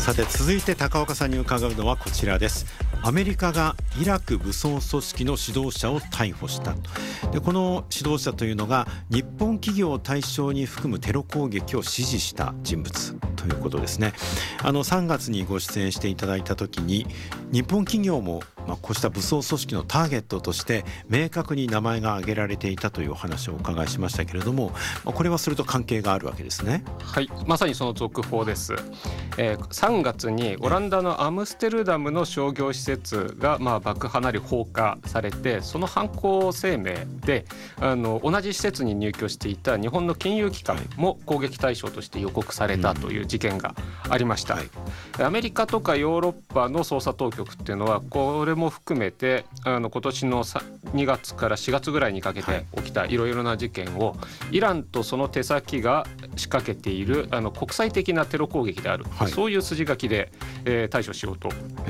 さて続いて高岡さんに伺うのはこちらです。アメリカがイラク武装組織の指導者を逮捕した。でこの指導者というのが日本企業を対象に含むテロ攻撃を指示した人物ということですね。3月にご出演していただいた時に日本企業もこうした武装組織のターゲットとして明確に名前が挙げられていたというお話をお伺いしましたけれども、これはそれと関係があるわけですね。 はい、まさにその続報です。3月にオランダのアムステルダムの商業施設が爆破なり放火されて、その犯行声明で同じ施設に入居していた日本の金融機関も攻撃対象として予告されたという事件がありました。アメリカとかヨーロッパの捜査当局っていうのはこれも含めて今年の2月から4月ぐらいにかけて起きたいろいろな事件をイランとその手先が仕掛けている国際的なテロ攻撃である、そういう筋書きで対処しようと